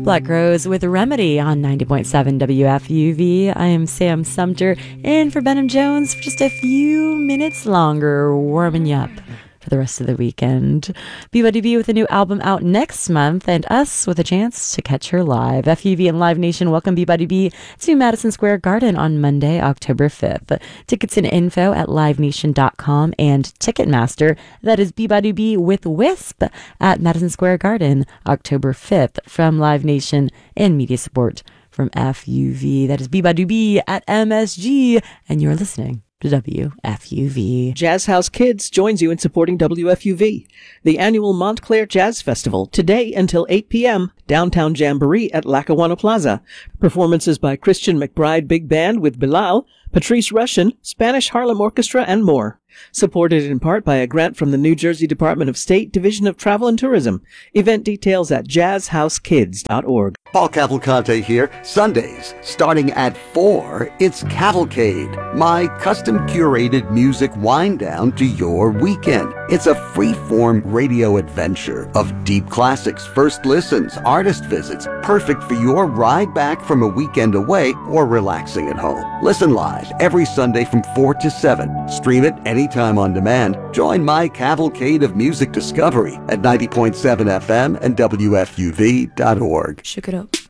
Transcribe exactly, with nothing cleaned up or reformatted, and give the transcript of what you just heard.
Black Crowes with Remedy on ninety point seven W F U V. I am Sam Sumter, in for Benham Jones for just a few minutes longer, warming you up for the rest of the weekend. B Y D B with a new album out next month, and us with a chance to catch her live. F U V and Live Nation welcome B Y D B to Madison Square Garden on Monday, October fifth. Tickets and info at live nation dot com and Ticketmaster. That is B Y D B with Wisp at Madison Square Garden, October fifth. From Live Nation and media support from F U V. That is B Y D B at M S G, and you're listening to W F U V. Jazz House Kids joins you in supporting W F U V. The annual Montclair Jazz Festival, today until eight p.m., Downtown Jamboree at Lackawanna Plaza. Performances by Christian McBride Big Band with Bilal, Patrice Rushen, Spanish Harlem Orchestra, and more. Supported in part by a grant from the New Jersey Department of State, Division of Travel and Tourism. Event details at jazz house kids dot org. Paul Cavalcante here. Sundays, starting at four, it's Cavalcade, my custom-curated music wind-down to your weekend. It's a free-form radio adventure of deep classics, first listens, artist visits, perfect for your ride back from a weekend away or relaxing at home. Listen live every Sunday from four to seven. Stream it anytime on demand. Join my cavalcade of music discovery at ninety point seven F M and W F U V dot org. Shook it up.